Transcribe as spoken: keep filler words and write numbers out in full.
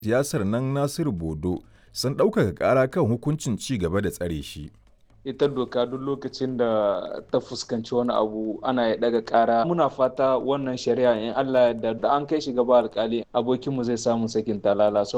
siyasar nan Nasiru Bodo sun ɗaukaka ƙara kan hukuncin ci gaba da tsare shi. Ita doka duk lokacin da ta fuskanci wani abu ana ya daga kara. Muna fata wannan shari'a in Allah da an kai shi gaba alkali abokinmu zai samu sakin talala.